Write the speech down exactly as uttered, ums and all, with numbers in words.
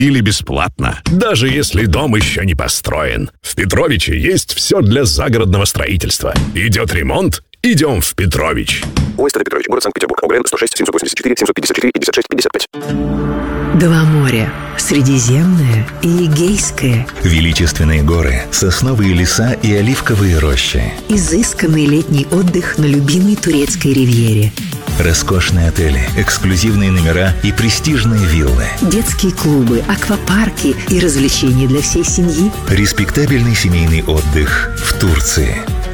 или бесплатно, даже если дом еще не построен. В Петровиче есть все для загородного строительства. Идет ремонт? Идем в Петрович. Ойстер Петрович, город Санкт-Петербург. ОГРН сто шесть семьсот восемьдесят четыре семьсот пятьдесят четыре пятьдесят шесть пятьдесят пять. Два моря. Средиземное и Эгейское. Величественные горы, сосновые леса и оливковые рощи. Изысканный летний отдых на любимой турецкой ривьере. Роскошные отели, эксклюзивные номера и престижные виллы. Детские клубы, аквапарки и развлечения для всей семьи. Респектабельный семейный отдых в Турции.